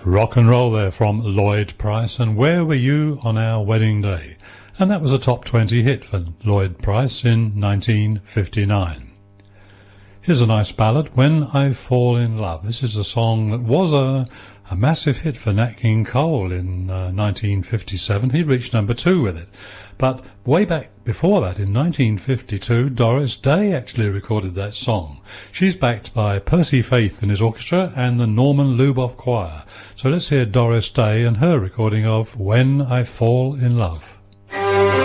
Rock and roll there from Lloyd Price, and Where Were You on Our Wedding Day? And that was a top 20 hit for Lloyd Price in 1959. Here's a nice ballad, When I Fall in Love. This is a song that was a massive hit for Nat King Cole in 1957. He reached number 2 with it. But way back before that, in 1952, Doris Day actually recorded that song. She's backed by Percy Faith and his orchestra and the Norman Luboff Choir. So let's hear Doris Day and her recording of When I Fall in Love.